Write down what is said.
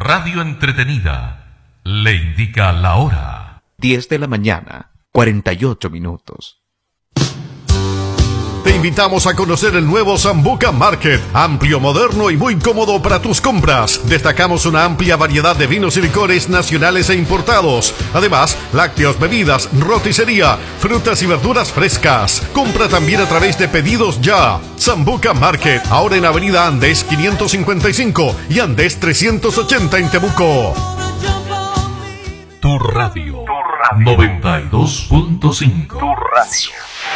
radio entretenida le indica la hora. 10 de la mañana, 48 minutos. Te invitamos a conocer el nuevo Sambuca Market, amplio, moderno y muy cómodo para tus compras. Destacamos una amplia variedad de vinos y licores nacionales e importados. Además, lácteos, bebidas, roticería, frutas y verduras frescas. Compra también a través de Pedidos Ya. Sambuca Market, ahora en Avenida Andes 555 y Andes 380 en Temuco. Tu radio 92.5. Tu radio.